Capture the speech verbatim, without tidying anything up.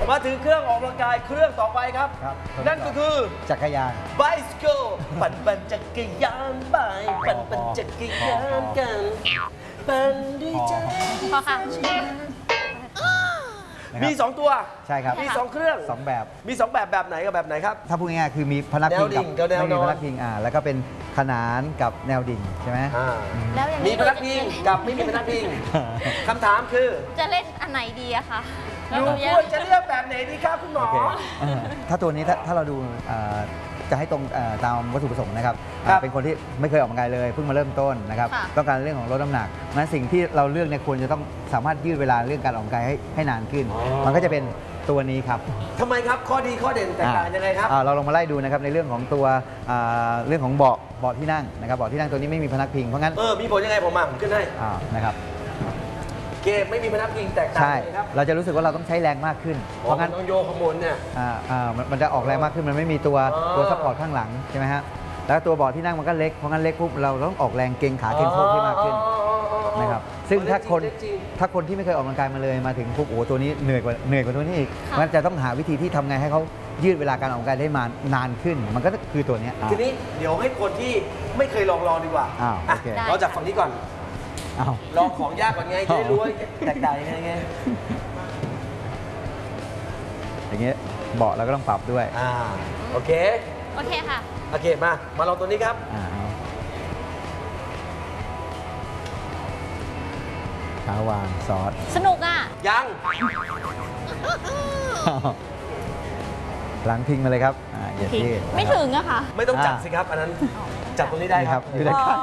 มาถึงเครื่องออกกำลังกายเครื่องต่อไปครับครับนั่นก็คือจักรยาน bicycle ปั่นปั่นจักรยานไปปั่นปั่นจักรยานกันปั่นด้วยใจพอค่ะมีสองตัวใช่ครับมีสองเครื่องสองแบบมีสองแบบแบบไหนกับแบบไหนครับถ้าพูดง่ายๆคือมีพนักพิงแนวดิ่กับงกับแนวไม่มีนอนพนักพิงอ่าแล้วก็เป็นขนานกับแนวดิ่งใช่ไหมอ่าแล้วอย่างมีนี้พนักพิงกับไม่มีพนักพิงคำถามคือจะเล่นอันไหนดีอะคะหนูควรจะเลือกแบบไหนดีครับคุณหมอโอเคเออถ้าตัวนี้ถ้าถ้าเราดูเอ่อจะให้ตรงเอ่อตามวัตถุประสงค์นะครับครับอ่าเป็นคนที่ไม่เคยออกกำลังกายเลยเพิ่งมาเริ่มต้นนะครับค่ะต้องการเรื่องของลดน้ำหนักงั้นสิ่งที่เราเลือกเนี่ยควรจะต้องสามารถยืดเวลาเรื่องการออกกำลังกายให้ให้นานขึ้น มันก็จะเป็นตัวนี้ครับทำไมครับข้อดีข้อเด่นแตกต่างยังไงครับอ่าเราลองมาไล่ดูนะครับในเรื่องของตัวอ่าเรื่องของเบาะเบาะที่นั่งนะครับเบาะที่นั่งตัวนี้ไม่มีพนักพิงเพราะงั้นเออ มีผลยังไงผมมาผมขึ้นให้อ่านะครับเกมไม่มีพนักพิงแตกต่างใช่ยังไงครับเราจะรู้สึกว่าเราต้องใช้แรงมากขึ้นเพเพราะราะงั้งั้นนต้องโยกข้างบนเนี่ยอ่าอ่ามันมันจะออกแรงมากขึ้นมันไม่มีตัวอ๋อตัวซัพพอร์ตข้างหลังใช่ไหมฮะแล้วตัวเบาะที่นั่งมันก็เล็กเพราะงั้นเล็กปุ๊บเราต้องออกแรงเกร็งขาเกร็งโค้งที่มากขึ้นอ๋ออ๋ออ๋อนะครับซึ่งถ้าคนเล่จริงถ้าคนที่ไม่เคยออกกำลังกายมาเลยมาถึงปุ๊บโอ้ตัวนี้เหนื่อยกว่าเหนื่อยกว่าตัวนี้อีกค่ะมันจะต้องหาวิธีที่ทำไงให้เขายืดเวลาการออกกำลังกายได้มานานขึ้น มันก็คือตัวเนี้ยอ่าทีนี้เดี๋ยวให้คนที่ไม่เคยลองลองดีกว่าอ้าวอ่ะโอเคเราจากฝั่งนี้ก่อนอ้าวลองของยากก่อนไงจะได้รู้ว่าแตกต่างยังไงไงอย่างเงี้ยเบาะเราก็ต้องปรับด้วยอ่าโอเคโอเคค่ะโอเคมามาลองตัวนี้ครับอ่าเอาเท้าวางซอสสนุกอะยังหลังพิงมาเลยครับอ่าเหยียดยืดไม่ถึงอะค่ะไม่ต้องจับสิครับ อันนั้นจับตรงนี้ได้นี่คครัรับ บอยู่ในข้าง